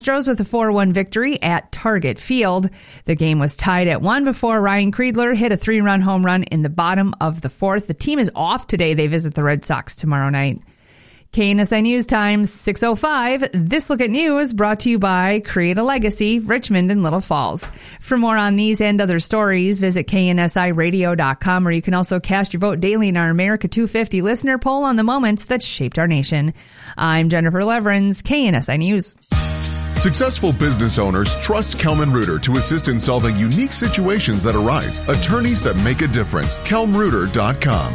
Astros with a 4-1 victory at Target Field. The game was tied at 1 before Ryan Kreidler hit a 3-run home run in the bottom of the 4th. The team is off today. They visit the Red Sox tomorrow night. KNSI News Time, 6:05. This Look at News brought to you by Create a Legacy, Richmond and Little Falls. For more on these and other stories, visit KNSIRadio.com, or you can also cast your vote daily in our America 250 listener poll on the moments that shaped our nation. I'm Jennifer Leverins, KNSI News. Successful business owners trust Kelman Reuter to assist in solving unique situations that arise. Attorneys that make a difference. KelmReuter.com.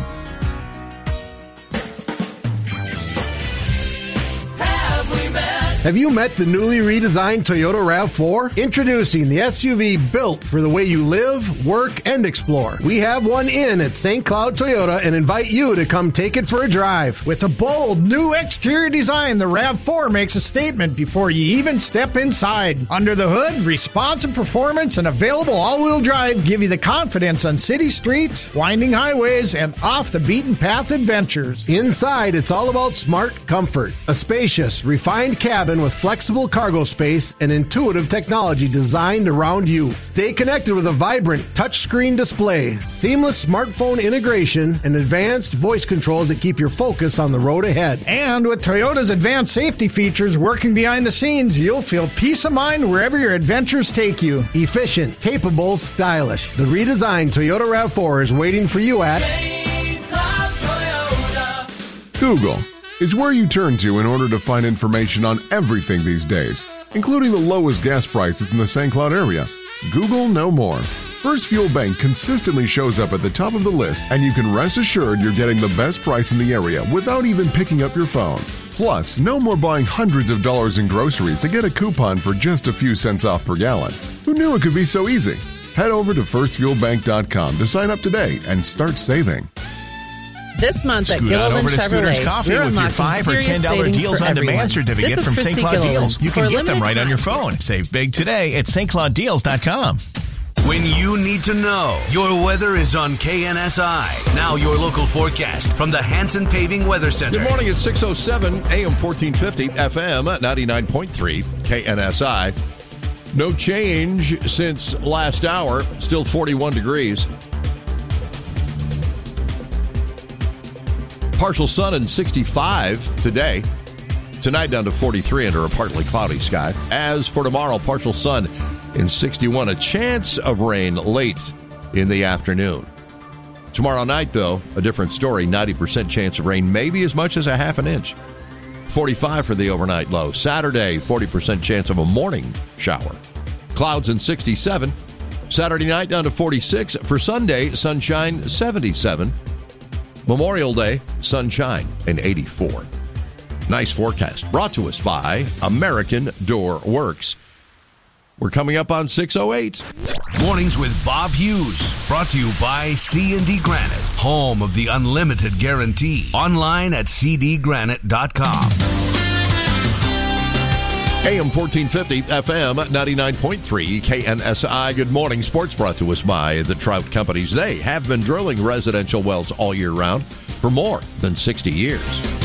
Have you met the newly redesigned Toyota RAV4? Introducing the SUV built for the way you live, work, and explore. We have one in at St. Cloud Toyota and invite you to come take it for a drive. With a bold new exterior design, the RAV4 makes a statement before you even step inside. Under the hood, responsive performance and available all-wheel drive give you the confidence on city streets, winding highways, and off-the-beaten-path adventures. Inside, it's all about smart comfort. A spacious, refined cabin with flexible cargo space and intuitive technology designed around you. Stay connected with a vibrant touchscreen display, seamless smartphone integration, and advanced voice controls that keep your focus on the road ahead. And with Toyota's advanced safety features working behind the scenes, you'll feel peace of mind wherever your adventures take you. Efficient, capable, stylish. The redesigned Toyota RAV4 is waiting for you at Google is where you turn to in order to find information on everything these days, including the lowest gas prices in the St. Cloud area. Google no more. First Fuel Bank consistently shows up at the top of the list, and you can rest assured you're getting the best price in the area without even picking up your phone. Plus, no more buying hundreds of dollars in groceries to get a coupon for just a few cents off per gallon. Who knew it could be so easy? Head over to firstfuelbank.com to sign up today and start saving. This month at Scoot on Gilliland over to Scooter's Chevrolet, Coffee we're with your unlocking $5 or serious $10 savings deals for on demand everyone. certificate This is from Christy St. Cloud Gilliland. Deals. You For can a get them limited right on time- your phone. Save big today at stclouddeals.com. When you need to know, your weather is on KNSI. Now your local forecast from the Hanson Paving Weather Center. Good morning at 6:07, AM 1450, FM 99.3, KNSI. No change since last hour, still 41 degrees. Partial sun and 65 today. Tonight down to 43 under a partly cloudy sky. As for tomorrow, partial sun and 61. A chance of rain late in the afternoon. Tomorrow night, though, a different story. 90% chance of rain, maybe as much as a half an inch. 45 for the overnight low. Saturday, 40% chance of a morning shower. Clouds and 67. Saturday night down to 46. For Sunday, sunshine 77. Memorial Day, sunshine and 84. Nice forecast. Brought to us by American Door Works. We're coming up on 6:08. Mornings with Bob Hughes. Brought to you by C&D Granite, home of the unlimited guarantee. Online at cdgranite.com. AM 1450, FM 99.3, KNSI. Good morning. Sports brought to us by the Trout Companies. They have been drilling residential wells all year round for more than 60 years.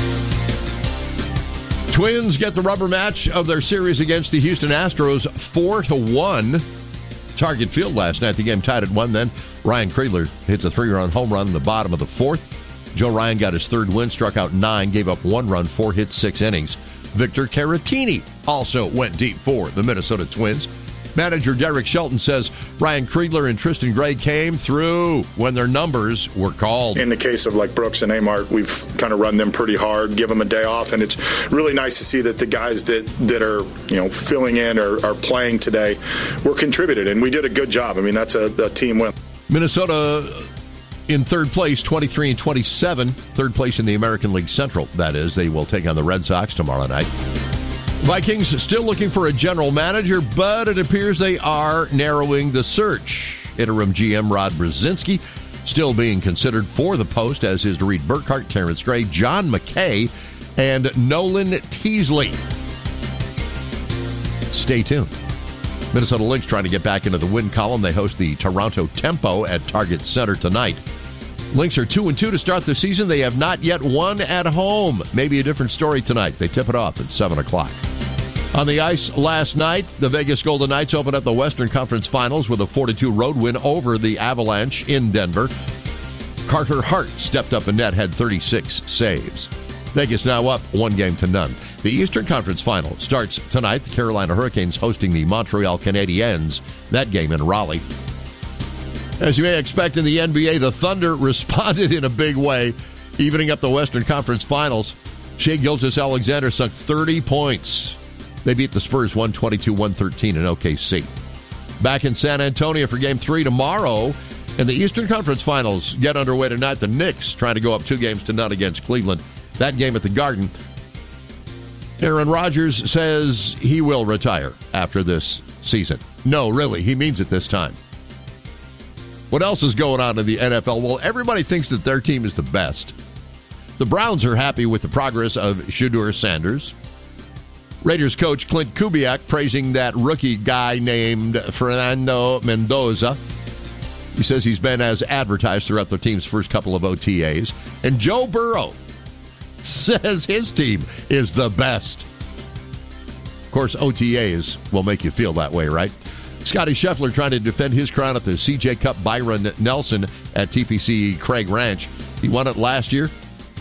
Twins get the rubber match of their series against the Houston Astros 4-1. Target Field last night. The game tied at 1. Then Ryan Kreidler hits a 3-run home run in the bottom of the 4th. Joe Ryan got his 3rd win, struck out 9, gave up 1 run, 4 hits, 6 innings. Victor Caratini also went deep for the Minnesota Twins. Manager Derek Shelton says Ryan Kreidler and Tristan Gray came through when their numbers were called. In the case of like Brooks and Amart, we've kind of run them pretty hard, give them a day off, and it's really nice to see that the guys that are filling in or are playing today were contributed, and we did a good job. I mean, that's a team win. Minnesota in 3rd place, 23-27. 3rd place in the American League Central, that is. They will take on the Red Sox tomorrow night. Vikings still looking for a general manager, but it appears they are narrowing the search. Interim GM Rod Brzezinski still being considered for the post, as is Reed Burkhart, Terrence Gray, John McKay, and Nolan Teasley. Stay tuned. Minnesota Lynx trying to get back into the win column. They host the Toronto Tempo at Target Center tonight. Lynx are 2-2 to start the season. They have not yet won at home. Maybe a different story tonight. They tip it off at 7 o'clock. On the ice last night, the Vegas Golden Knights opened up the Western Conference Finals with a 4-2 road win over the Avalanche in Denver. Carter Hart stepped up in net, had 36 saves. Vegas now up 1-0. The Eastern Conference Final starts tonight. The Carolina Hurricanes hosting the Montreal Canadiens. That game in Raleigh. As you may expect in the NBA, the Thunder responded in a big way, evening up the Western Conference Finals. Shai Gilgeous-Alexander sunk 30 points. They beat the Spurs 122-113 in OKC. Back in San Antonio for Game 3 tomorrow. And the Eastern Conference Finals get underway tonight. The Knicks trying to go up 2-0 against Cleveland. That game at the Garden. Aaron Rodgers says he will retire after this season. No, really, he means it this time. What else is going on in the NFL? Well, everybody thinks that their team is the best. The Browns are happy with the progress of Shedeur Sanders. Raiders coach Clint Kubiak praising that rookie guy named Fernando Mendoza. He says he's been as advertised throughout the team's first couple of OTAs. And Joe Burrow says his team is the best. Of course, OTAs will make you feel that way, right? Scotty Scheffler trying to defend his crown at the CJ Cup Byron Nelson at TPC Craig Ranch. He won it last year.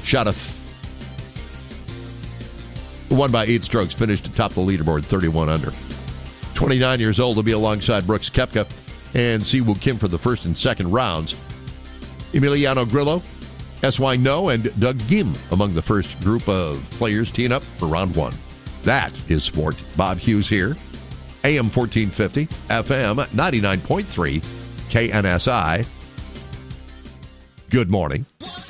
Won by 8 strokes, finished atop the leaderboard, 31 under. 29 years old, to be alongside Brooks Koepka and Siwoo Kim for the first and second rounds. Emiliano Grillo, S.Y. No, and Doug Gim among the first group of players teeing up for round 1. That is sport. Bob Hughes here. AM 1450, FM 99.3, KNSI. Good morning.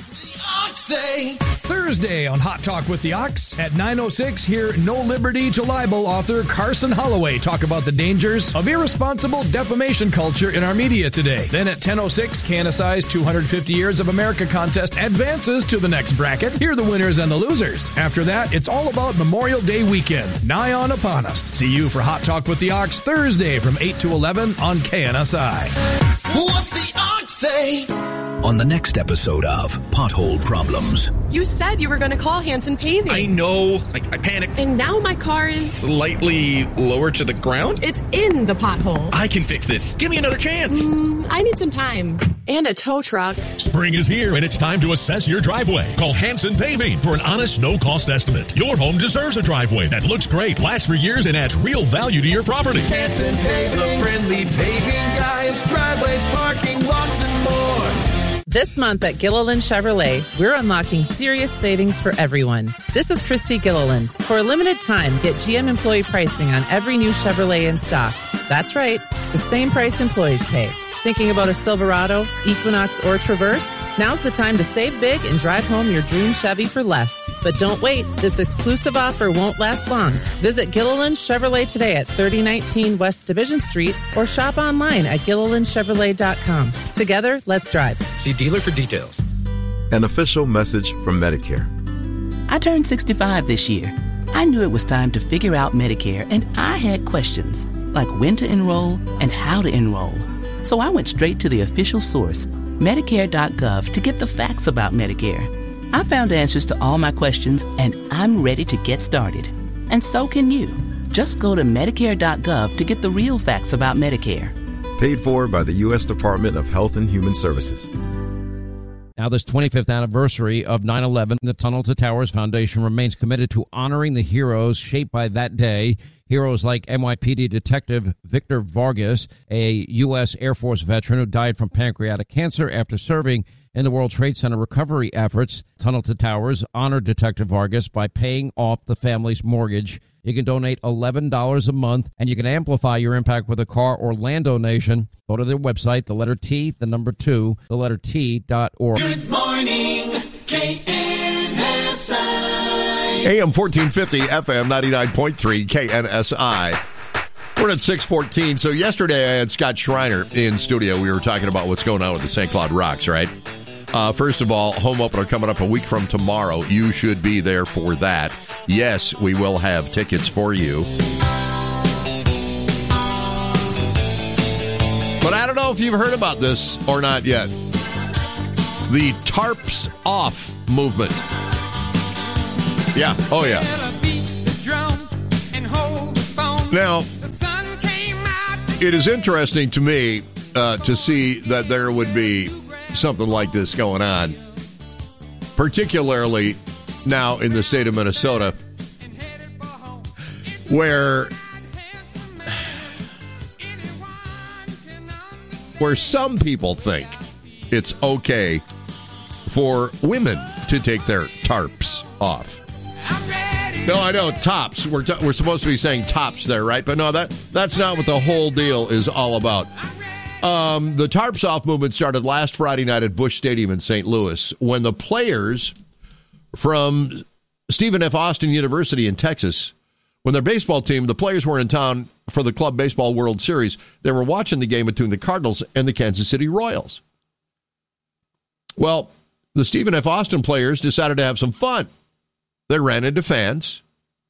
Thursday on Hot Talk with the Ox at 9:06, hear No Liberty to Libel author Carson Holloway talk about the dangers of irresponsible defamation culture in our media today. Then at 10:06, KNSI's 250 Years of America contest advances to the next bracket. Hear the winners and the losers. After that, it's all about Memorial Day weekend, nigh on upon us. See you for Hot Talk with the Ox Thursday from 8 to 11 on KNSI. What's the Ox say? On the next episode of Pothole Problems. You said you were going to call Hanson Paving. I know. I panicked. And now my car is slightly lower to the ground? It's in the pothole. I can fix this. Give me another chance. I need some time. And a tow truck. Spring is here and it's time to assess your driveway. Call Hanson Paving for an honest, no-cost estimate. Your home deserves a driveway that looks great, lasts for years, and adds real value to your property. Hanson Paving, the friendly paving guys, driveways, parking lots, and more. This month at Gilliland Chevrolet, we're unlocking serious savings for everyone. This is Christy Gilliland. For a limited time, get GM employee pricing on every new Chevrolet in stock. That's right, the same price employees pay. Thinking about a Silverado, Equinox, or Traverse? Now's the time to save big and drive home your dream Chevy for less. But don't wait. This exclusive offer won't last long. Visit Gilliland Chevrolet today at 3019 West Division Street or shop online at GillilandChevrolet.com. Together, let's drive. See dealer for details. An official message from Medicare. I turned 65 this year. I knew it was time to figure out Medicare, and I had questions like when to enroll and how to enroll. So I went straight to the official source, Medicare.gov, to get the facts about Medicare. I found answers to all my questions, and I'm ready to get started. And so can you. Just go to Medicare.gov to get the real facts about Medicare. Paid for by the U.S. Department of Health and Human Services. Now, this 25th anniversary of 9/11, the Tunnel to Towers Foundation remains committed to honoring the heroes shaped by that day. Heroes like NYPD Detective Victor Vargas, a U.S. Air Force veteran who died from pancreatic cancer after serving in the World Trade Center recovery efforts. Tunnel to Towers honored Detective Vargas by paying off the family's mortgage. You can donate $11 a month, and you can amplify your impact with a car or land donation. Go to their website, the letter T, the number 2, the letter T.org. Good morning, KNSI. AM 1450, FM 99.3, KNSI. We're at 6:14. So yesterday I had Scott Schreiner in studio. We were talking about what's going on with the St. Cloud Rocks, right? First of all, home opener coming up a week from tomorrow. You should be there for that. Yes, we will have tickets for you. But I don't know if you've heard about this or not yet. The Tarps Off movement. Yeah, oh yeah. Beat the drum and hold Now, it is interesting to me to see that there would be something like this going on, particularly now in the state of Minnesota, where some people think it's okay for women to take their tarps off. No, I know, tops. We're supposed to be saying tops there, right? But no, that's not what the whole deal is all about. The Tarps Off movement started last Friday night at Busch Stadium in St. Louis when the players from Stephen F. Austin University in Texas, when their baseball team, the players were in town for the Club Baseball World Series, they were watching the game between the Cardinals and the Kansas City Royals. Well, the Stephen F. Austin players decided to have some fun. They ran into fans.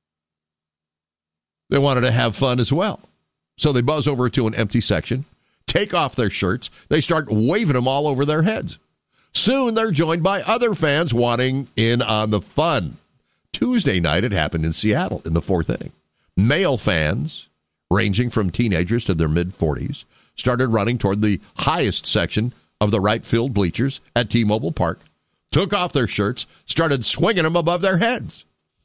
They wanted to have fun as well. So they buzz over to an empty section, take off their shirts. They start waving them all over their heads. Soon they're joined by other fans wanting in on the fun. Tuesday night, it happened in Seattle in the fourth inning. Male fans, ranging from teenagers to their mid-40s, started running toward the highest section of the right field bleachers at T-Mobile Park, took off their shirts, started swinging them above their heads.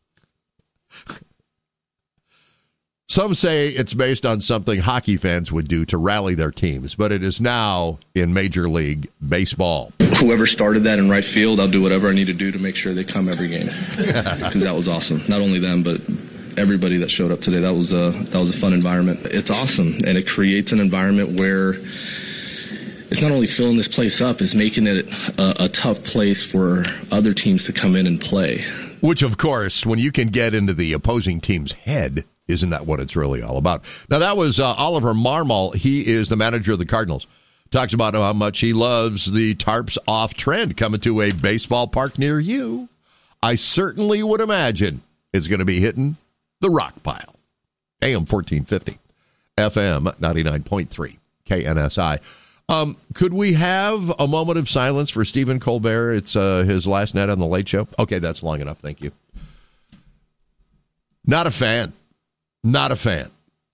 Some say it's based on something hockey fans would do to rally their teams, but it is now in Major League Baseball. Whoever started that in right field, I'll do whatever I need to do to make sure they come every game, because that was awesome. Not only them, but everybody that showed up today. That was a fun environment. It's awesome, and it creates an environment where it's not only filling this place up, it's making it a tough place for other teams to come in and play. Which, of course, when you can get into the opposing team's head, isn't that what it's really all about? Now, that was Oliver Marmol. He is the manager of the Cardinals. Talks about how much he loves the Tarps Off trend coming to a baseball park near you. I certainly would imagine it's going to be hitting the rock pile. AM 1450, FM 99.3, KNSI. Could we have a moment of silence for Stephen Colbert? It's his last night on The Late Show. Okay, that's long enough. Thank you. Not a fan. Not a fan.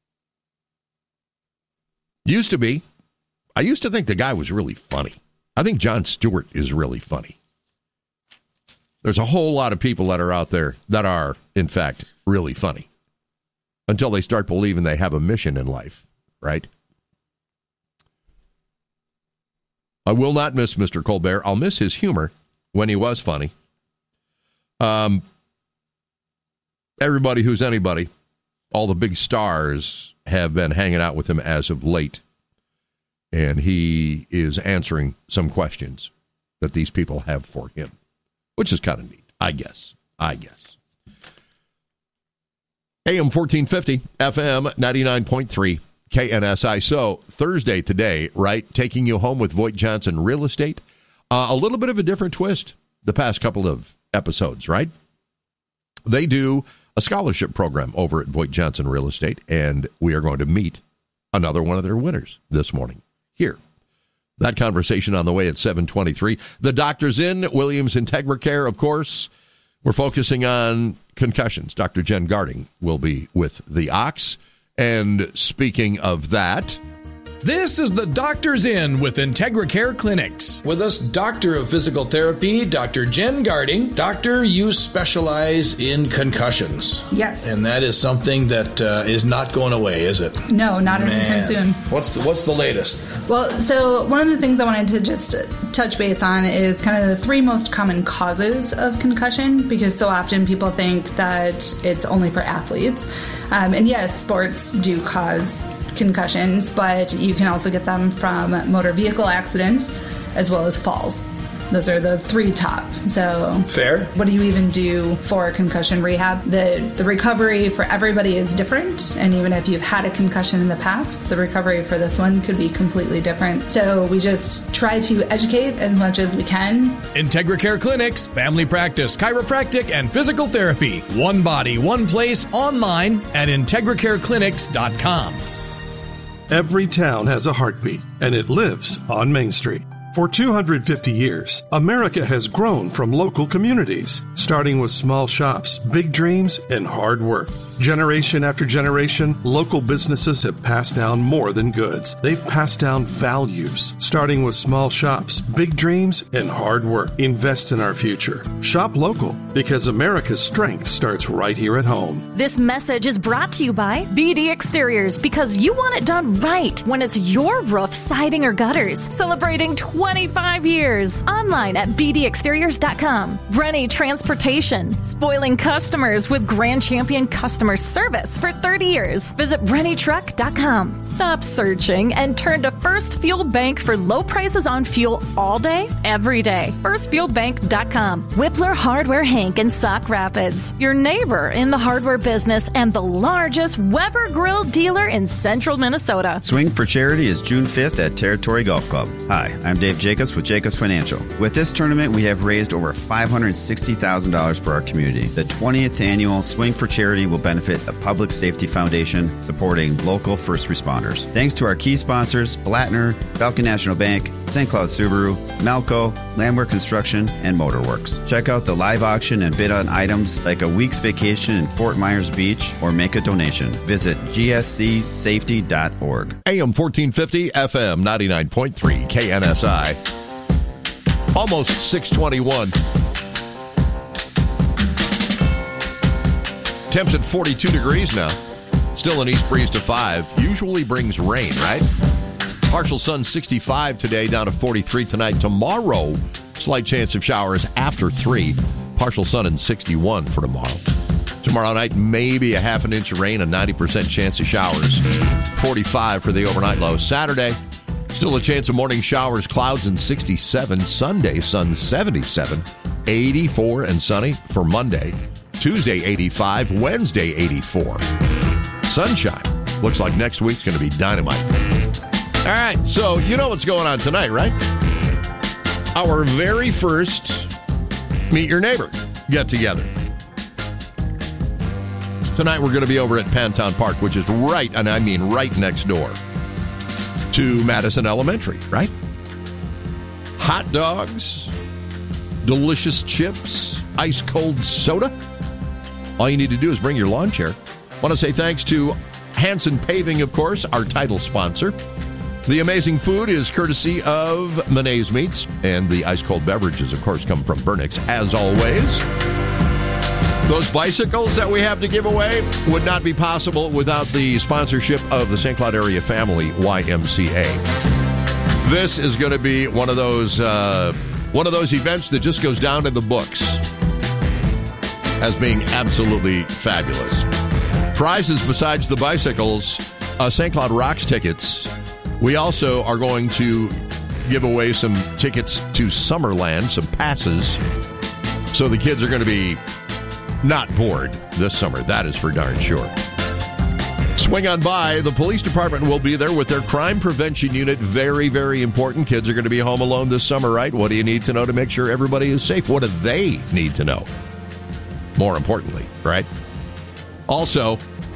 Used to be. I used to think the guy was really funny. I think Jon Stewart is really funny. There's a whole lot of people that are out there that are, in fact, really funny. Until they start believing they have a mission in life, right? I will not miss Mr. Colbert. I'll miss his humor when he was funny. Everybody who's anybody, all the big stars have been hanging out with him as of late. And he is answering some questions that these people have for him, which is kind of neat, I guess. AM 1450, FM 99.3. KNSI. So Thursday today, right? Taking you home with Voight Johnson Real Estate. A little bit of a different twist the past couple of episodes, right? They do a scholarship program over at Voight Johnson Real Estate, and we are going to meet another one of their winners this morning here. That conversation on the way at 7:23. The doctor's in, Williams IntegraCare, of course. We're focusing on concussions. Dr. Jen Garding will be with the Ox. And speaking of that, this is the Doctor's In with IntegraCare Clinics. With us, Doctor of Physical Therapy, Dr. Jen Garding. Doctor, you specialize in concussions. Yes. And that is something that is not going away, is it? No, not anytime soon. What's the latest? Well, so one of the things I wanted to just touch base on is kind of the three most common causes of concussion, because so often people think that it's only for athletes. And yes, sports do cause concussions, but you can also get them from motor vehicle accidents as well as falls. Those are the three top. So fair. What do you even do for concussion rehab? The recovery for everybody is different, and even if you've had a concussion in the past, the recovery for this one could be completely different. So we just try to educate as much as we can. IntegraCare Clinics, family practice, chiropractic, and physical therapy. One body, one place, online at IntegraCareClinics.com. Every town has a heartbeat, and it lives on Main Street. For 250 years, America has grown from local communities, starting with small shops, big dreams, and hard work. Generation after generation, local businesses have passed down more than goods. They've passed down values, starting with small shops, big dreams, and hard work. Invest in our future. Shop local, because America's strength starts right here at home. This message is brought to you by BD Exteriors, because you want it done right when it's your roof, siding, or gutters. Celebrating 25 years. Online at bdexteriors.com. Rennie Transportation, spoiling customers with Grand Champion customer service for 30 years. Visit rennietruck.com. Stop searching and turn to First Fuel Bank for low prices on fuel all day, every day. firstfuelbank.com. Whippler Hardware Hank in Sauk Rapids, your neighbor in the hardware business and the largest Weber Grill dealer in central Minnesota. Swing for Charity is June 5th at Territory Golf Club. Hi, I'm Dave Jacobs with Jacobs Financial. With this tournament, we have raised over $560,000 for our community. The 20th annual Swing for Charity will benefit the Public Safety Foundation, supporting local first responders. Thanks to our key sponsors, Blattner, Falcon National Bank, St. Cloud Subaru, Malco, Landwehr Construction, and Motorworks. Check out the live auction and bid on items like a week's vacation in Fort Myers Beach or make a donation. Visit gscsafety.org. AM 1450, FM 99.3, KNSI. Almost 621. Temps at 42 degrees now. Still an east breeze to 5. Usually brings rain, right? Partial sun 65 today, down to 43 tonight. Tomorrow, slight chance of showers after 3. Partial sun and 61 for tomorrow. Tomorrow night, maybe a half an inch of rain, a 90% chance of showers. 45 for the overnight low. Saturday, still a chance of morning showers, clouds and 67. Sunday, sun 77. 84 and sunny for Monday. Tuesday, 85. Wednesday, 84. Sunshine. Looks like next week's going to be dynamite. All right, so you know what's going on tonight, right? Our very first Meet Your Neighbor get-together. Tonight we're going to be over at Pantown Park, which is right, and I mean right next door to Madison Elementary, right? Hot dogs, delicious chips, ice-cold soda. All you need to do is bring your lawn chair. Want to say thanks to Hanson Paving, of course, our title sponsor. The amazing food is courtesy of Monet's Meats, and the ice-cold beverages, of course, come from Burnix, as always. Those bicycles that we have to give away would not be possible without the sponsorship of the St. Cloud Area Family YMCA. This is going to be one of those events that just goes down in the books as being absolutely fabulous. Prizes besides the bicycles, St. Cloud Rocks tickets. We also are going to give away some tickets to Summerland, some passes. So the kids are going to be not bored this summer. That is for darn sure. Swing on by. The police department will be there with their crime prevention unit. Very, very important. Kids are going to be home alone this summer, right? What do you need to know to make sure everybody is safe? What do they need to know? More importantly, right? Also,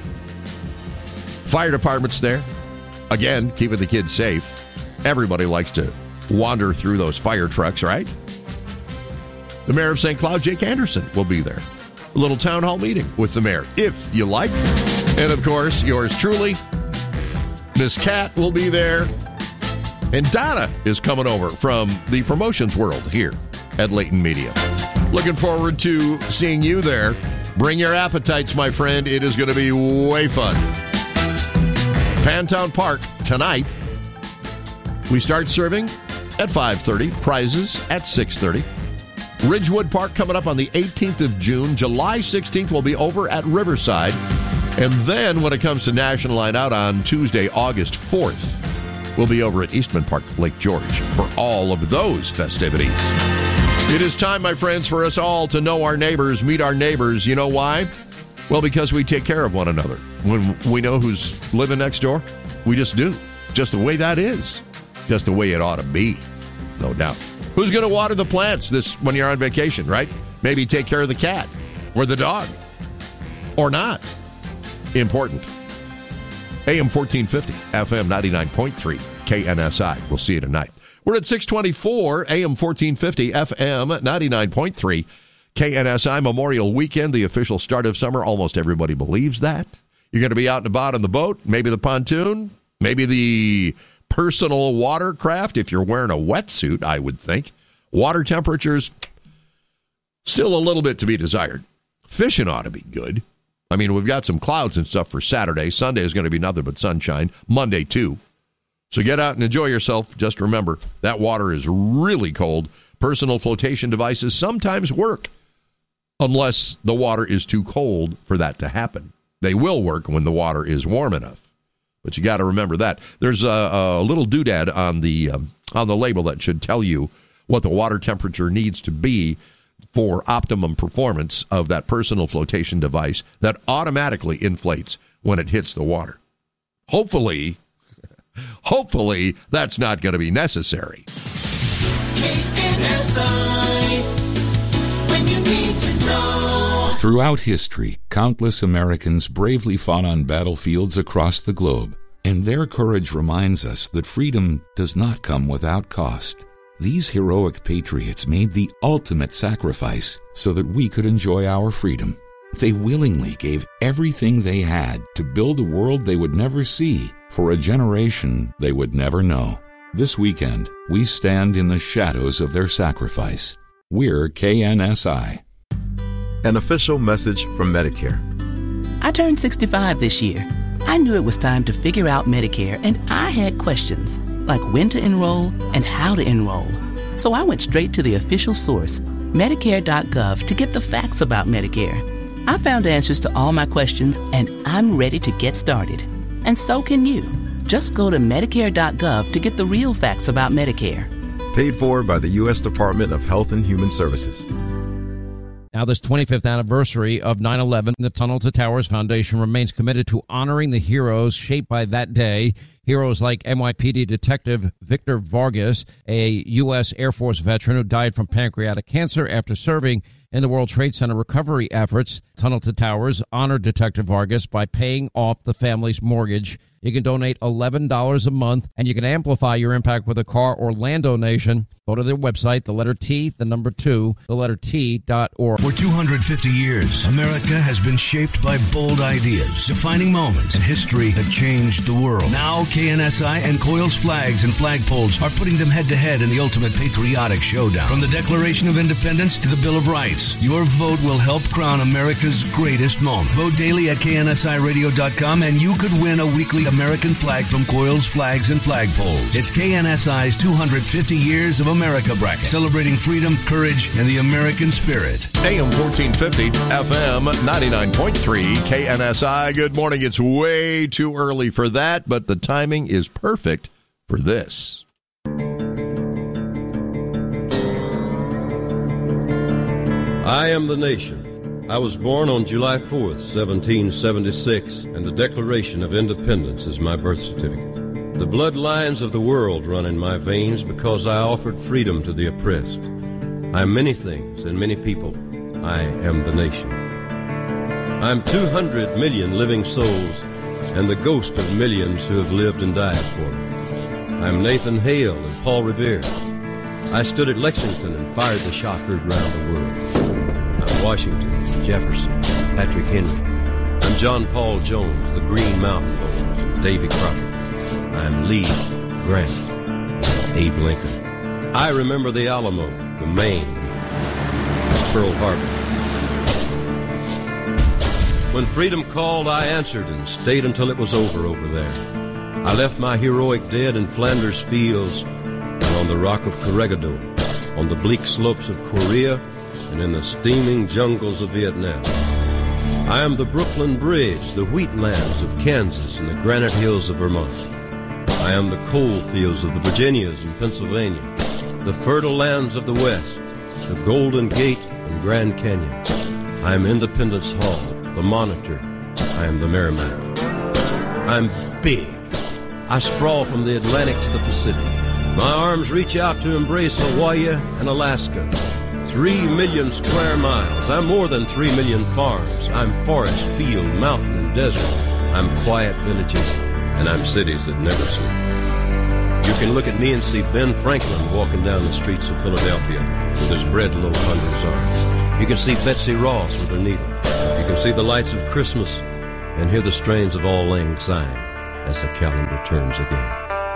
fire department's there. Again, keeping the kids safe. Everybody likes to wander through those fire trucks, right? The mayor of St. Cloud, Jake Anderson, will be there. A little town hall meeting with the mayor, if you like. And, of course, yours truly, Miss Cat, will be there. And Donna is coming over from the promotions world here at Layton Media. Looking forward to seeing you there. Bring your appetites, my friend. It is going to be way fun. Pantown Park tonight. We start serving at 5:30. Prizes at 6:30. Ridgewood Park coming up on the 18th of June. July 16th will be over at Riverside. And then when it comes to National Night Out on Tuesday, August 4th, we'll be over at Eastman Park, Lake George, for all of those festivities. It is time, my friends, for us all to know our neighbors, meet our neighbors. You know why? Well, because we take care of one another. When we know who's living next door, we just do. Just the way that is. Just the way it ought to be. No doubt. Who's going to water the plants when you're on vacation, right? Maybe take care of the cat or the dog. Or not. Important. AM 1450, FM 99.3, KNSI. We'll see you tonight. We're at 624, AM 1450, FM 99.3. KNSI Memorial Weekend, the official start of summer. Almost everybody believes that. You're going to be out and about on the boat, maybe the pontoon, maybe the personal watercraft, if you're wearing a wetsuit, I would think. Water temperatures, still a little bit to be desired. Fishing ought to be good. I mean, we've got some clouds and stuff for Saturday. Sunday is going to be nothing but sunshine. Monday, too. So get out and enjoy yourself. Just remember, that water is really cold. Personal flotation devices sometimes work, unless the water is too cold for that to happen. They will work when the water is warm enough. But you got to remember that. There's a little doodad on the label that should tell you what the water temperature needs to be for optimum performance of that personal flotation device that automatically inflates when it hits the water. Hopefully, that's not going to be necessary. KNSI, when you need to know. Throughout history, countless Americans bravely fought on battlefields across the globe, and their courage reminds us that freedom does not come without cost. These heroic patriots made the ultimate sacrifice so that we could enjoy our freedom. They willingly gave everything they had to build a world they would never see for a generation they would never know. This weekend, we stand in the shadows of their sacrifice. We're KNSI. An official message from Medicare. I turned 65 this year. I knew it was time to figure out Medicare, and I had questions, like when to enroll and how to enroll. So I went straight to the official source, Medicare.gov, to get the facts about Medicare. I found answers to all my questions, and I'm ready to get started. And so can you. Just go to Medicare.gov to get the real facts about Medicare. Paid for by the U.S. Department of Health and Human Services. Now, this 25th anniversary of 9/11, the Tunnel to Towers Foundation remains committed to honoring the heroes shaped by that day. Heroes like NYPD Detective Victor Vargas, a U.S. Air Force veteran who died from pancreatic cancer after serving in the World Trade Center recovery efforts. Tunnel to Towers honored Detective Vargas by paying off the family's mortgage. You can donate $11 a month, and you can amplify your impact with a car or land donation. Go to their website, the letter T, the number 2, the letter T.org. For 250 years, America has been shaped by bold ideas, defining moments in history that changed the world. Now, KNSI and Coils Flags and Flagpoles are putting them head-to-head in the ultimate patriotic showdown. From the Declaration of Independence to the Bill of Rights, your vote will help crown America's greatest moment. Vote daily at KNSIRadio.com, and you could win a weekly American flag from Coils Flags and Flagpoles. It's KNSI's 250 Years of America bracket, celebrating freedom, courage, and the American spirit. AM 1450, FM 99.3, KNSI. Good morning. It's way too early for that, but the timing is perfect for this. I am the nation. I was born on July 4th, 1776, and the Declaration of Independence is my birth certificate. The bloodlines of the world run in my veins because I offered freedom to the oppressed. I am many things and many people. I am the nation. I am 200 million living souls and the ghost of millions who have lived and died for me. I am Nathan Hale and Paul Revere. I stood at Lexington and fired the shot heard round the world. I'm Washington, Jefferson, Patrick Henry. I'm John Paul Jones, the Green Mountain Boys, and Davy Crockett. I'm Lee, Grant, Abe Lincoln. I remember the Alamo, the Maine, Pearl Harbor. When freedom called, I answered and stayed until it was over there. I left my heroic dead in Flanders fields and on the rock of Corregidor, on the bleak slopes of Korea, and in the steaming jungles of Vietnam. I am the Brooklyn Bridge, the wheatlands of Kansas, and the granite hills of Vermont. I am the coal fields of the Virginias and Pennsylvania, the fertile lands of the West, the Golden Gate and Grand Canyon. I am Independence Hall, the Monitor. I am the Merrimack. I'm big. I sprawl from the Atlantic to the Pacific. My arms reach out to embrace Hawaii and Alaska. 3 million square miles. I'm more than 3 million farms. I'm forest, field, mountain, and desert. I'm quiet villages, and I'm cities that never sleep. You can look at me and see Ben Franklin walking down the streets of Philadelphia with his bread loaf under his arm. You can see Betsy Ross with her needle. You can see the lights of Christmas and hear the strains of Auld Lang Syne as the calendar turns again.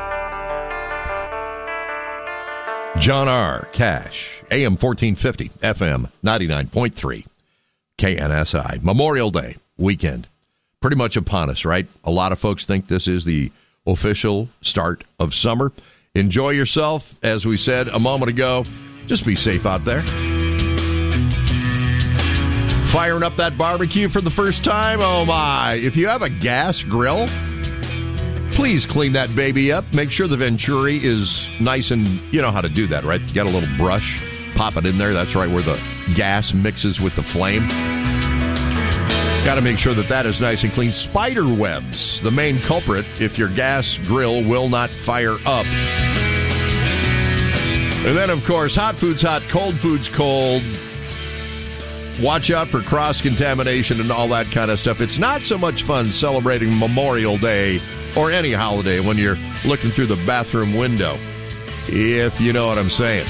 John R. Cash, AM 1450, FM 99.3, KNSI. Memorial Day weekend. Pretty much upon us, right? A lot of folks think this is the official start of summer. Enjoy yourself, as we said a moment ago. Just be safe out there. Firing up that barbecue for the first time? Oh my. If you have a gas grill, please clean that baby up. Make sure the venturi is nice, and you know how to do that, right? You got a little brush, pop it in there. That's right where the gas mixes with the flame. Got to make sure that that is nice and clean. Spider webs, the main culprit if your gas grill will not fire up. And then, of course, hot food's hot, cold food's cold. Watch out for cross-contamination and all that kind of stuff. It's not so much fun celebrating Memorial Day or any holiday when you're looking through the bathroom window, if you know what I'm saying.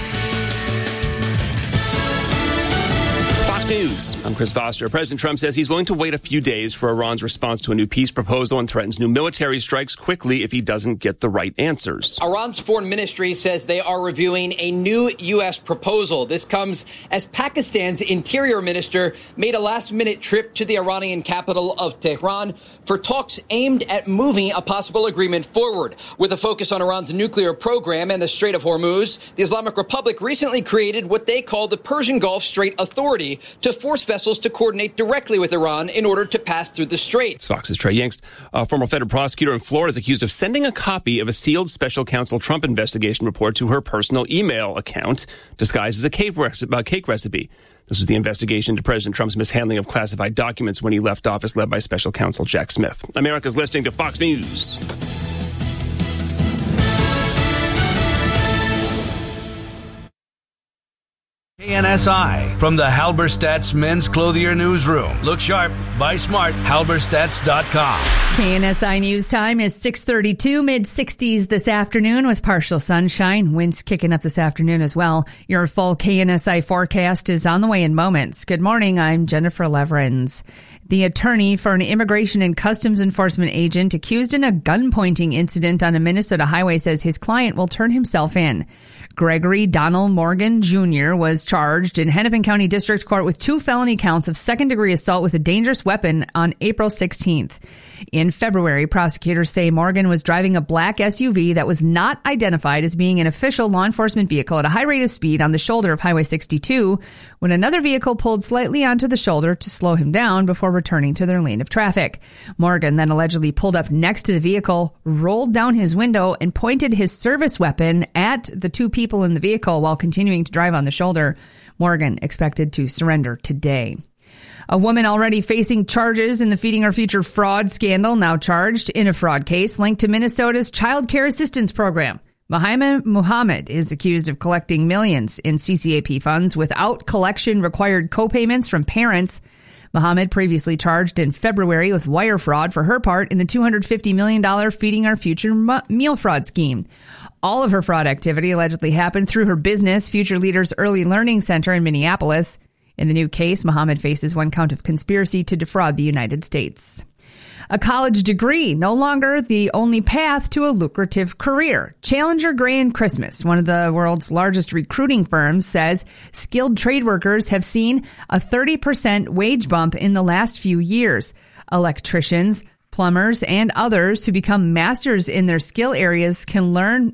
Fox News. I'm Chris Foster. President Trump says he's willing to wait a few days for Iran's response to a new peace proposal and threatens new military strikes quickly if he doesn't get the right answers. Iran's foreign ministry says they are reviewing a new U.S. proposal. This comes as Pakistan's interior minister made a last-minute trip to the Iranian capital of Tehran for talks aimed at moving a possible agreement forward. With a focus on Iran's nuclear program and the Strait of Hormuz, the Islamic Republic recently created what they call the Persian Gulf Strait Authority to force vessels to coordinate directly with Iran in order to pass through the strait. It's Fox's Trey Yingst. A former federal prosecutor in Florida is accused of sending a copy of a sealed special counsel Trump investigation report to her personal email account, disguised as a cake recipe. This was the investigation into President Trump's mishandling of classified documents when he left office, led by special counsel Jack Smith. America's listening to Fox News. KNSI from the Halberstadt's Men's Clothier Newsroom. Look sharp, buy smart, halberstadts.com. KNSI News Time is 6:32, mid-60s this afternoon with partial sunshine. Winds kicking up this afternoon as well. Your full KNSI forecast is on the way in moments. Good morning, I'm Jennifer Leverins. The attorney for an immigration and customs enforcement agent accused in a gun-pointing incident on a Minnesota highway says his client will turn himself in. Gregory Donald Morgan Jr. was charged in Hennepin County District Court with 2 felony counts of second-degree assault with a dangerous weapon on April 16th. In February, prosecutors say Morgan was driving a black SUV that was not identified as being an official law enforcement vehicle at a high rate of speed on the shoulder of Highway 62 when another vehicle pulled slightly onto the shoulder to slow him down before returning to their lane of traffic. Morgan then allegedly pulled up next to the vehicle, rolled down his window, and pointed his service weapon at the 2 people in the vehicle while continuing to drive on the shoulder. Morgan expected to surrender today. A woman already facing charges in the Feeding Our Future fraud scandal, now charged in a fraud case linked to Minnesota's Child Care Assistance Program. Mahima Muhammad is accused of collecting millions in CCAP funds without collection required co-payments from parents. Muhammad previously charged in February with wire fraud for her part in the $250 million Feeding Our Future meal fraud scheme. All of her fraud activity allegedly happened through her business, Future Leaders Early Learning Center in Minneapolis. In the new case, Muhammad faces 1 count of conspiracy to defraud the United States. A college degree, no longer the only path to a lucrative career. Challenger Gray & Christmas, one of the world's largest recruiting firms, says skilled trade workers have seen a 30% wage bump in the last few years. Electricians, plumbers, and others who become masters in their skill areas can earn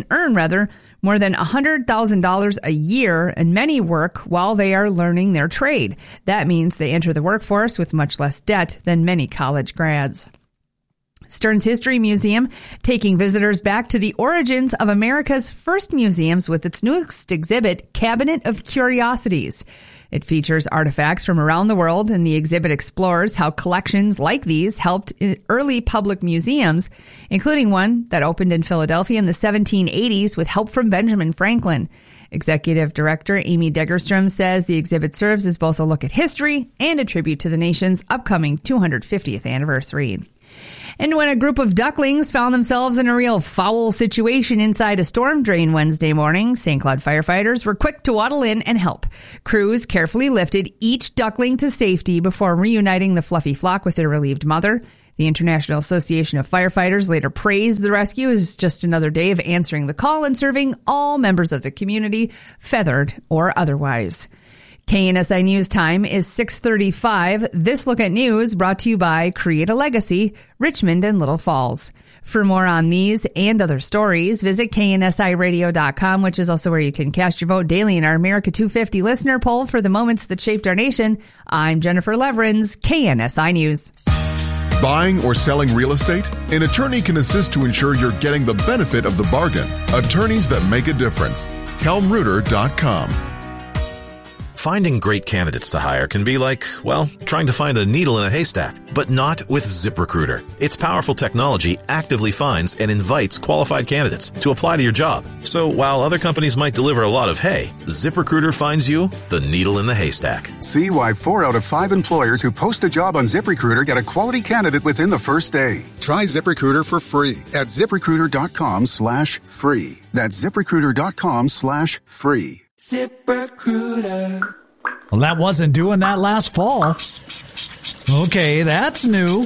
more than $100,000 a year, and many work while they are learning their trade. That means they enter the workforce with much less debt than many college grads. Stearns History Museum taking visitors back to the origins of America's first museums with its newest exhibit, Cabinet of Curiosities. It features artifacts from around the world, and the exhibit explores how collections like these helped early public museums, including one that opened in Philadelphia in the 1780s with help from Benjamin Franklin. Executive Director Amy Degerstrom says the exhibit serves as both a look at history and a tribute to the nation's upcoming 250th anniversary. And when a group of ducklings found themselves in a real foul situation inside a storm drain Wednesday morning, St. Cloud firefighters were quick to waddle in and help. Crews carefully lifted each duckling to safety before reuniting the fluffy flock with their relieved mother. The International Association of Firefighters later praised the rescue as just another day of answering the call and serving all members of the community, feathered or otherwise. KNSI News Time is 6:35. This look at news brought to you by Create a Legacy, Richmond and Little Falls. For more on these and other stories, visit KNSIRadio.com, which is also where you can cast your vote daily in our America 250 listener poll for the moments that shaped our nation. I'm Jennifer Leverins, KNSI News. Buying or selling real estate? An attorney can assist to ensure you're getting the benefit of the bargain. Attorneys that make a difference. KelmReuter.com. Finding great candidates to hire can be like, well, trying to find a needle in a haystack, but not with ZipRecruiter. Its powerful technology actively finds and invites qualified candidates to apply to your job. So while other companies might deliver a lot of hay, ZipRecruiter finds you the needle in the haystack. See why 4 out of 5 employers who post a job on ZipRecruiter get a quality candidate within the first day. Try ZipRecruiter for free at ZipRecruiter.com/free. That's ZipRecruiter.com/free. ZipRecruiter. Well, that wasn't doing that last fall. Okay, that's new.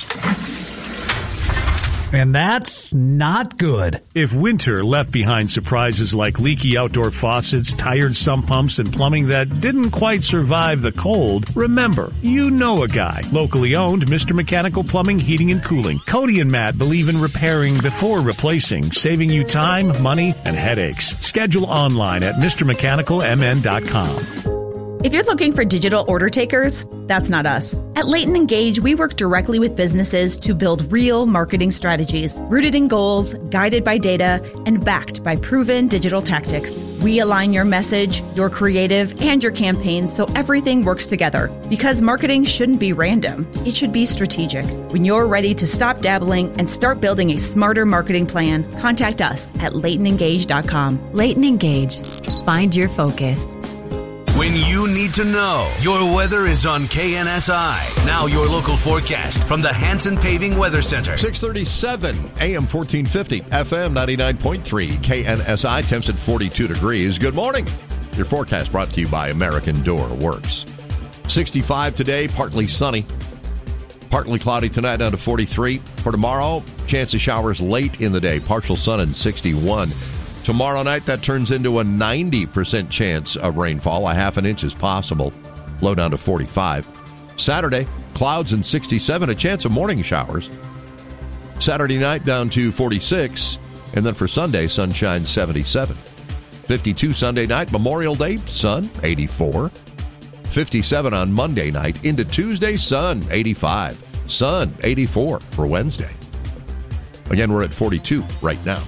And that's not good. If winter left behind surprises like leaky outdoor faucets, tired sump pumps, and plumbing that didn't quite survive the cold, remember, you know a guy. Locally owned, Mr. Mechanical Plumbing, Heating, and Cooling. Cody and Matt believe in repairing before replacing, saving you time, money, and headaches. Schedule online at MrMechanicalMN.com. If you're looking for digital order takers, that's not us. At Leighton Engage, we work directly with businesses to build real marketing strategies, rooted in goals, guided by data, and backed by proven digital tactics. We align your message, your creative, and your campaigns so everything works together. Because marketing shouldn't be random. It should be strategic. When you're ready to stop dabbling and start building a smarter marketing plan, contact us at LeightonEngage.com. Leighton Engage. Find your focus. When you need to know, your weather is on KNSI. Now your local forecast from the Hanson Paving Weather Center. 637 AM 1450, FM 99.3, KNSI, temps at 42 degrees. Good morning. Your forecast brought to you by American Door Works. 65 today, partly sunny. Partly cloudy tonight, down to 43. For tomorrow, chance of showers late in the day, partial sun and 61. Tomorrow night, that turns into a 90% chance of rainfall. A half an inch is possible. Low down to 45. Saturday, clouds and 67. A chance of morning showers. Saturday night down to 46. And then for Sunday, sunshine 77. 52 Sunday night. Memorial Day, sun 84. 57 on Monday night. Into Tuesday, sun 85. Sun 84 for Wednesday. Again, we're at 42 right now.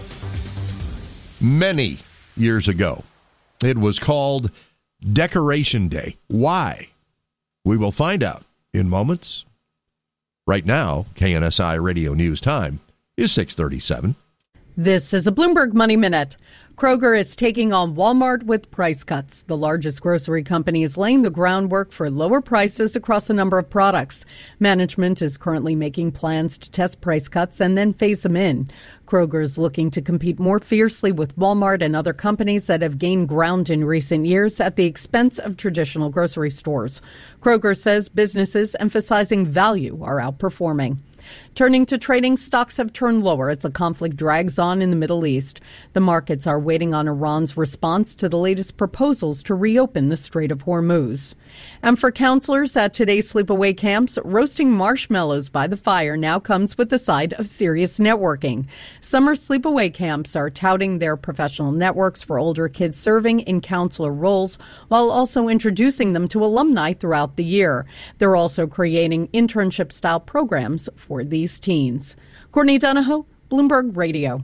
Many years ago, it was called Decoration Day. Why? We will find out in moments. Right now, KNSI Radio News Time is 6:37. This is a Bloomberg Money Minute. Kroger is taking on Walmart with price cuts. The largest grocery company is laying the groundwork for lower prices across a number of products. Management is currently making plans to test price cuts and then phase them in. Kroger is looking to compete more fiercely with Walmart and other companies that have gained ground in recent years at the expense of traditional grocery stores. Kroger says businesses emphasizing value are outperforming. Turning to trading, stocks have turned lower as the conflict drags on in the Middle East. The markets are waiting on Iran's response to the latest proposals to reopen the Strait of Hormuz. And for counselors at today's sleepaway camps, roasting marshmallows by the fire now comes with the side of serious networking. Summer sleepaway camps are touting their professional networks for older kids serving in counselor roles, while also introducing them to alumni throughout the year. They're also creating internship-style programs for these teens. Courtney Donahoe, Bloomberg Radio.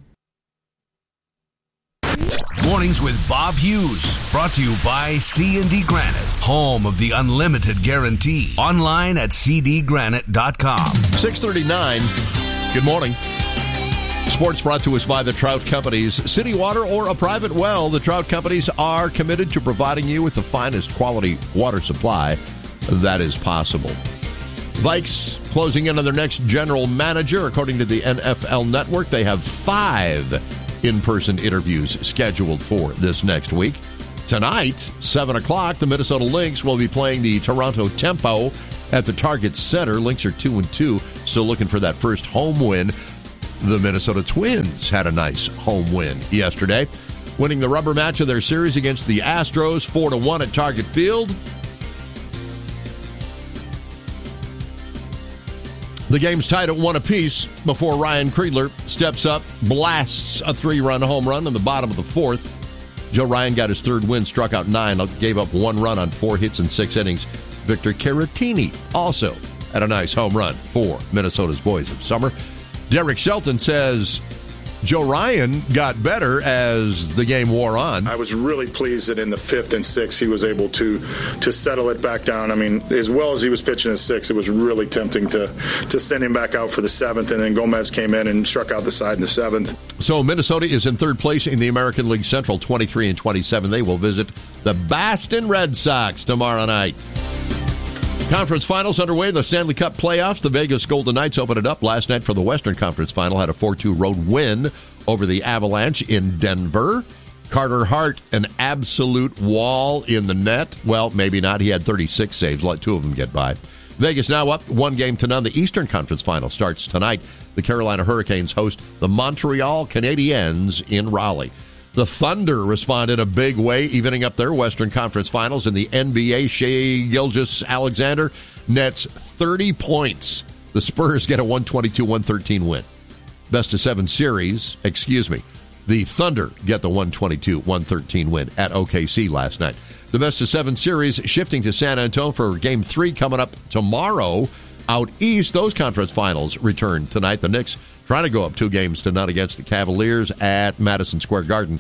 Mornings with Bob Hughes, brought to you by C&D Granite, home of the unlimited guarantee. Online at cdgranite.com. 6:39. Good morning. Sports brought to us by the Trout Companies. City water or a private well, the Trout Companies are committed to providing you with the finest quality water supply that is possible. Vikes closing in on their next general manager. According to the NFL Network, they have 5 in-person interviews scheduled for this next week. Tonight, 7 o'clock, the Minnesota Lynx will be playing the Toronto Tempo at the Target Center. Lynx are 2-2, still looking for that first home win. The Minnesota Twins had a nice home win yesterday, winning the rubber match of their series against the Astros 4-1 at Target Field. The game's tied at 1 apiece before Ryan Kreidler steps up, blasts a 3-run home run in the bottom of the 4th. Joe Ryan got his 3rd win, struck out 9, gave up 1 run on 4 hits in 6 innings. Victor Caratini also had a nice home run for Minnesota's Boys of Summer. Derek Shelton says Joe Ryan got better as the game wore on. I was really pleased that in the 5th and 6th he was able to settle it back down. I mean, as well as he was pitching in 6th, it was really tempting to send him back out for the 7th, and then Gomez came in and struck out the side in the 7th. So Minnesota is in 3rd place in the American League Central, 23-27. They will visit the Boston Red Sox tomorrow night. Conference finals underway in the Stanley Cup playoffs. The Vegas Golden Knights opened it up last night for the Western Conference final, had a 4-2 road win over the Avalanche in Denver. Carter Hart, an absolute wall in the net. Well, maybe not. He had 36 saves. Let 2 of them get by. Vegas now up 1-0. The Eastern Conference final starts tonight. The Carolina Hurricanes host the Montreal Canadiens in Raleigh. The Thunder responded a big way, evening up their Western Conference Finals in the NBA. Shai Gilgeous-Alexander nets 30 points. The Spurs get a 122-113 win. Best-of-7 series, the Thunder get the 122-113 win at OKC last night. The best-of-7 series shifting to San Antonio for Game 3 coming up tomorrow. Out east, those conference finals return tonight. The Knicks trying to go up 2-0 against the Cavaliers at Madison Square Garden.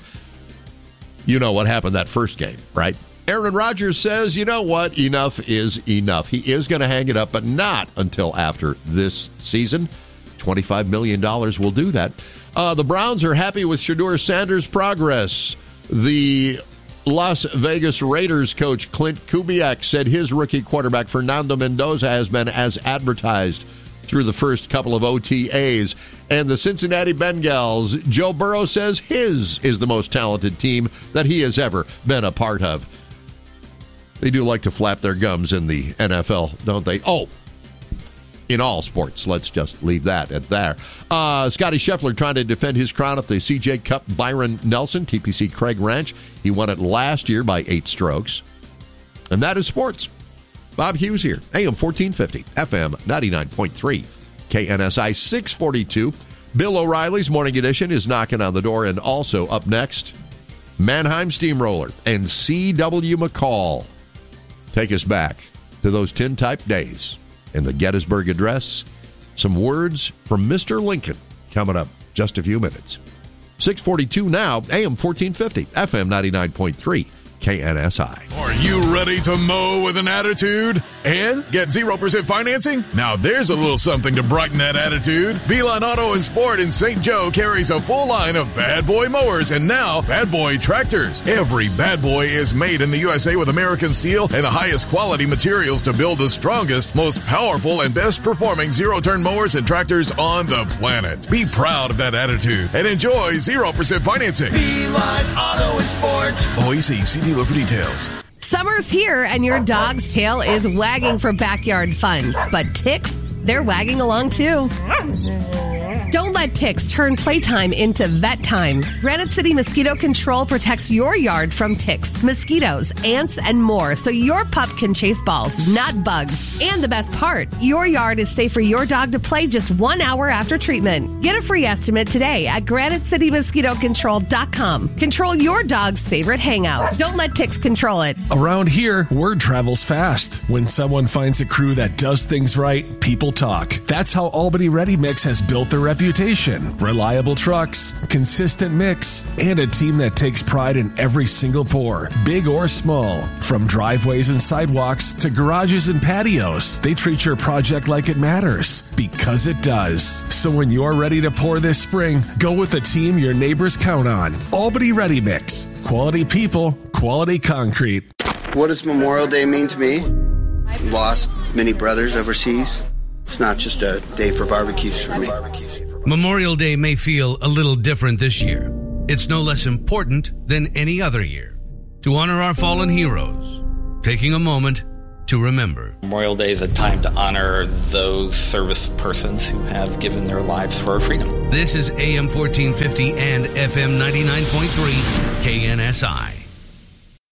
You know what happened that first game, right? Aaron Rodgers says, you know what? Enough is enough. He is going to hang it up, but not until after this season. $25 million will do that. The Browns are happy with Shedeur Sanders' progress. The Las Vegas Raiders coach Clint Kubiak said his rookie quarterback Fernando Mendoza has been as advertised through the first couple of OTAs. And the Cincinnati Bengals, Joe Burrow says his is the most talented team that he has ever been a part of. They do like to flap their gums in the NFL, don't they? Oh, in all sports. Let's just leave that at there. Scotty Scheffler trying to defend his crown at the CJ Cup. Byron Nelson, TPC Craig Ranch. He won it last year by 8 strokes. And that is sports. Bob Hughes here. AM 1450, FM 99.3, KNSI 642. Bill O'Reilly's Morning Edition is knocking on the door. And also up next, Mannheim Steamroller and C.W. McCall take us back to those tintype days. In the Gettysburg Address, some words from Mr. Lincoln coming up just a few minutes. 642 now, AM 1450, FM 99.3, KNSI. Are you ready to mow with an attitude and get 0% financing? Now there's a little something to brighten that attitude. Velon Auto and Sport in St. Joe carries a full line of Bad Boy mowers and now Bad Boy tractors. Every Bad Boy is made in the USA with American steel and the highest quality materials to build the strongest, most powerful, and best performing zero-turn mowers and tractors on the planet. Be proud of that attitude and enjoy 0% financing. Velon Auto and Sport. OEC, see dealer for details. Summer's here and your dog's tail is wagging for backyard fun. But ticks, they're wagging along too. Don't let ticks turn playtime into vet time. Granite City Mosquito Control protects your yard from ticks, mosquitoes, ants, and more so your pup can chase balls, not bugs. And the best part, your yard is safe for your dog to play just 1 hour after treatment. Get a free estimate today at GraniteCityMosquitoControl.com. Control your dog's favorite hangout. Don't let ticks control it. Around here, word travels fast. When someone finds a crew that does things right, people talk. That's how Albany Ready Mix has built their reputation. Reliable trucks, consistent mix, and a team that takes pride in every single pour, big or small. From driveways and sidewalks to garages and patios, they treat your project like it matters, because it does. So when you're ready to pour this spring, go with the team your neighbors count on. Albany Ready Mix. Quality people, quality concrete. What does Memorial Day mean to me? lost many brothers overseas. It's not just a day for barbecues for me. Memorial Day may feel a little different this year. It's no less important than any other year to honor our fallen heroes, taking a moment to remember. Memorial Day is a time to honor those service persons who have given their lives for our freedom. This is AM 1450 and FM 99.3 KNSI.